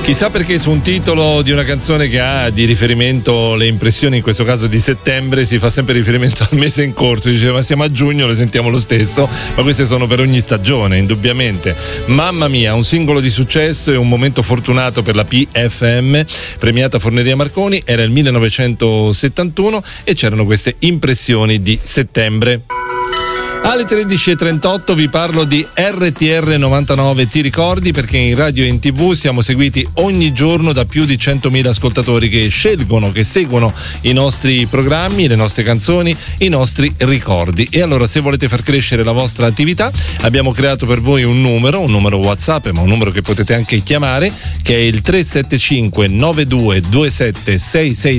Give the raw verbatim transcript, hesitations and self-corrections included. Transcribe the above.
Chissà perché su un titolo di una canzone che ha di riferimento le impressioni, in questo caso di settembre, si fa sempre riferimento al mese in corso. Dice ma siamo a giugno, le sentiamo lo stesso, ma queste sono per ogni stagione, indubbiamente. Mamma mia, un singolo di successo e un momento fortunato per la P F M, premiata Forneria Marconi. Era il millenovecentosettantuno e c'erano queste impressioni di settembre. Alle tredici e trentotto vi parlo di R T R novantanove, ti ricordi, perché in radio e in tv siamo seguiti ogni giorno da più di centomila ascoltatori che scelgono, che seguono i nostri programmi, le nostre canzoni, i nostri ricordi. E allora, se volete far crescere la vostra attività, abbiamo creato per voi un numero, un numero WhatsApp, ma un numero che potete anche chiamare, che è il tre sette cinque nove due due sette sei sei